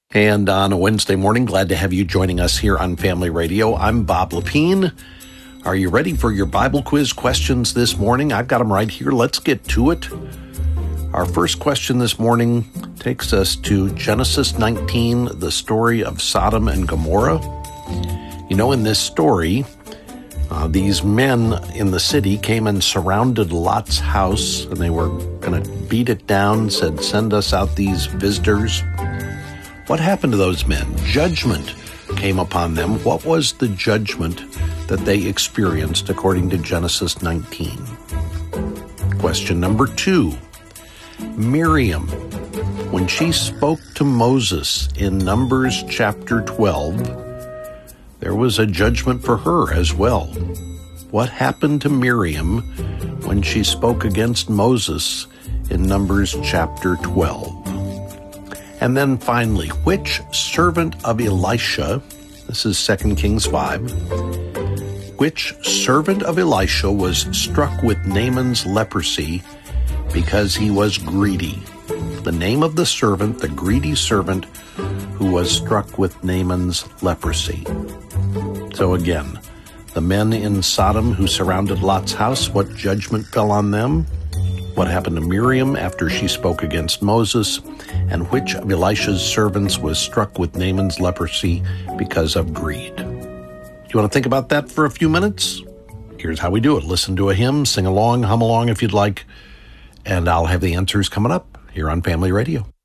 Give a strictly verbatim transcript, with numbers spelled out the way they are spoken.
And on a Wednesday morning, glad to have you joining us here on Family Radio. I'm Bob Lepine. Are you ready for your Bible quiz questions this morning? I've got them right here. Let's get to it. Our first question this morning takes us to Genesis nineteen, the story of Sodom and Gomorrah. You know, in this story, uh, these men in the city came and surrounded Lot's house, and they were going to beat it down, said, "Send us out these visitors." What happened to those men? Judgment came upon them. What was the judgment that they experienced according to Genesis nineteen? Question number two. Miriam, when she spoke to Moses in Numbers chapter twelve, there was a judgment for her as well. What happened to Miriam when she spoke against Moses in Numbers chapter twelve? And then finally, which servant of Elisha, this is Second Kings five, which servant of Elisha was struck with Naaman's leprosy because he was greedy? The name of the servant, the greedy servant who was struck with Naaman's leprosy. So again, the men in Sodom who surrounded Lot's house, what judgment fell on them? What happened to Miriam after she spoke against Moses? And which of Elisha's servants was struck with Naaman's leprosy because of greed? You want to think about that for a few minutes? Here's how we do it. Listen to a hymn, sing along, hum along if you'd like, and I'll have the answers coming up here on Family Radio.